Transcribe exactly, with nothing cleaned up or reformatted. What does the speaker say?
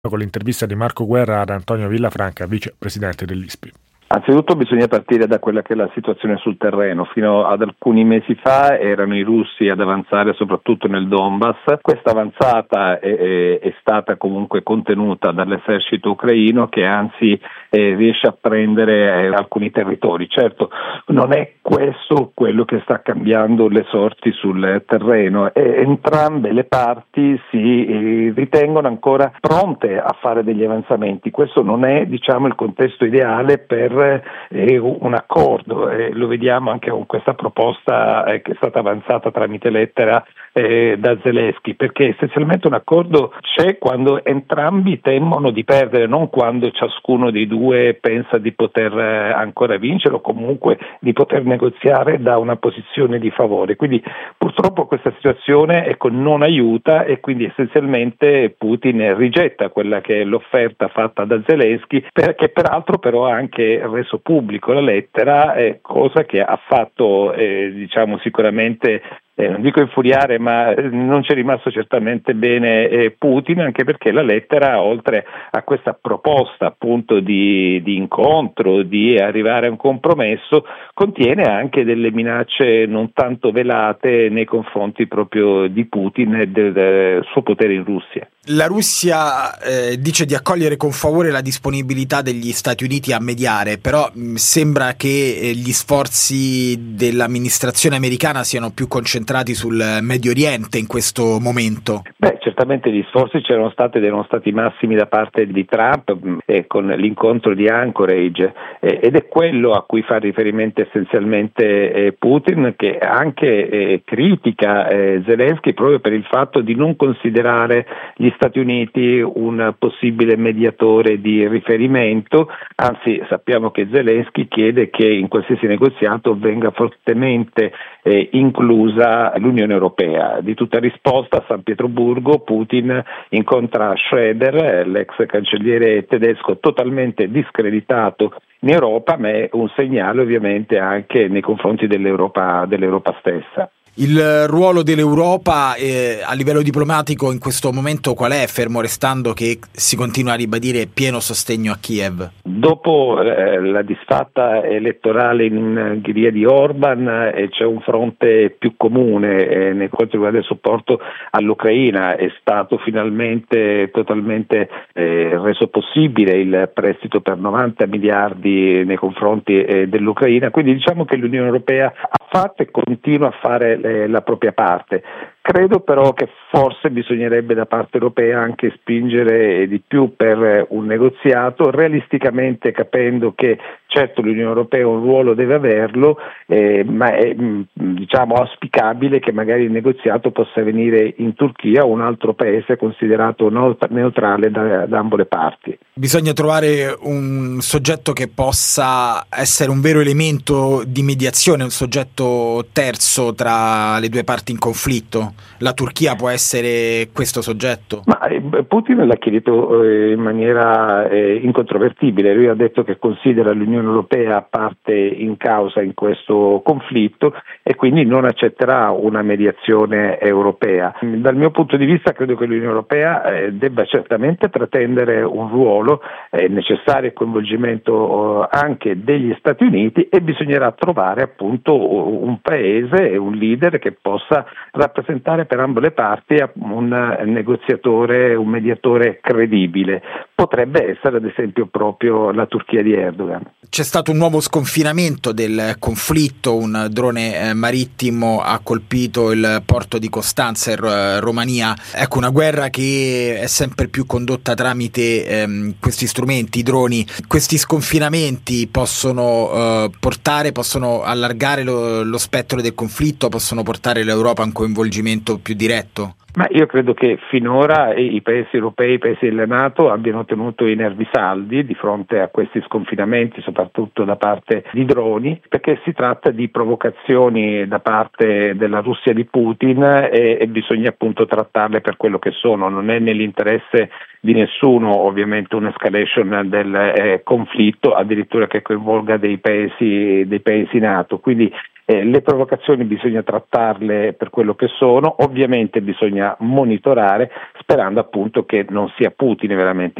Con l'intervista di Marco Guerra ad Antonio Villafranca, vicepresidente dell'I S P I. Anzitutto bisogna partire da quella che è la situazione sul terreno. Fino ad alcuni mesi fa erano i russi ad avanzare soprattutto nel Donbass. Questa avanzata è, è, è stata comunque contenuta dall'esercito ucraino, che anzi eh, riesce a prendere eh, alcuni territori. Certo, non è questo quello che sta cambiando le sorti sul terreno. E entrambe le parti si eh, ritengono ancora pronte a fare degli avanzamenti. Questo non è, diciamo, il contesto ideale per eh, un accordo. Eh, lo vediamo anche con questa proposta eh, che è stata avanzata tramite lettera eh, da Zelensky, perché essenzialmente un accordo c'è quando entrambi temono di perdere, non quando ciascuno dei due pensa di poter eh, ancora vincere o comunque di poter negoziare da una posizione di favore. Quindi purtroppo questa situazione ecco, non aiuta, e quindi essenzialmente Putin rigetta quella che è l'offerta fatta da Zelensky, perché peraltro però ha anche reso pubblico la lettera, eh, cosa che ha fatto eh, diciamo sicuramente Eh, non dico infuriare, ma non ci è rimasto certamente bene eh, Putin, anche perché la lettera, oltre a questa proposta appunto di, di incontro, di arrivare a un compromesso, contiene anche delle minacce non tanto velate nei confronti proprio di Putin e del, del suo potere in Russia. La Russia eh, dice di accogliere con favore la disponibilità degli Stati Uniti a mediare, però mh, sembra che eh, gli sforzi dell'amministrazione americana siano più concentrati sul Medio Oriente in questo momento. Beh, certamente gli sforzi c'erano stati ed erano stati massimi da parte di Trump mh, eh, con l'incontro di Anchorage eh, ed è quello a cui fa riferimento essenzialmente eh, Putin, che anche eh, critica eh, Zelensky proprio per il fatto di non considerare gli Stati Uniti un possibile mediatore di riferimento. Anzi, sappiamo che Zelensky chiede che in qualsiasi negoziato venga fortemente eh, inclusa l'Unione Europea. Di tutta risposta, a San Pietroburgo Putin incontra Schroeder, l'ex cancelliere tedesco totalmente discreditato in Europa, ma è un segnale ovviamente anche nei confronti dell'Europa, dell'Europa stessa. Il ruolo dell'Europa eh, a livello diplomatico in questo momento qual è, fermo restando che si continua a ribadire pieno sostegno a Kiev? Dopo eh, la disfatta elettorale in Ungheria di Orban eh, c'è un fronte più comune eh, nei quanto riguarda il supporto all'Ucraina. È stato finalmente totalmente eh, reso possibile il prestito per novanta miliardi nei confronti eh, dell'Ucraina, quindi diciamo che l'Unione Europea ha fatto e continua a fare eh, la propria parte. Credo però che forse bisognerebbe da parte europea anche spingere di più per un negoziato, realisticamente capendo che certo l'Unione Europea un ruolo deve averlo, eh, ma è diciamo auspicabile che magari il negoziato possa venire in Turchia o un altro paese considerato neutrale da, da ambo le parti. Bisogna trovare un soggetto che possa essere un vero elemento di mediazione, un soggetto terzo tra le due parti in conflitto. La Turchia può essere questo soggetto? Ma Putin l'ha chiarito in maniera eh, incontrovertibile. Lui ha detto che considera l'Unione Europea parte in causa in questo conflitto e quindi non accetterà una mediazione europea. Dal mio punto di vista credo che l'Unione Europea eh, debba certamente pretendere un ruolo, è necessario il coinvolgimento eh, anche degli Stati Uniti, e bisognerà trovare appunto un paese e un leader che possa rappresentare per ambo le parti un negoziatore, un mediatore credibile. Potrebbe essere ad esempio proprio la Turchia di Erdogan. C'è stato un nuovo sconfinamento del conflitto, un drone marittimo ha colpito il porto di Costanza in Romania. Ecco, una guerra che è sempre più condotta tramite ehm, questi strumenti, i droni. Questi sconfinamenti possono eh, portare, possono allargare lo, lo spettro del conflitto, possono portare l'Europa a un coinvolgimento più diretto? Ma io credo che finora i paesi europei, i paesi della NATO abbiano tenuto i nervi saldi di fronte a questi sconfinamenti, soprattutto da parte di droni, perché si tratta di provocazioni da parte della Russia di Putin e, e bisogna appunto trattarle per quello che sono. Non è nell'interesse di nessuno ovviamente un'escalation del eh, conflitto, addirittura che coinvolga dei paesi, dei paesi NATO. Quindi Eh, le provocazioni bisogna trattarle per quello che sono, ovviamente bisogna monitorare, sperando appunto che non sia Putin veramente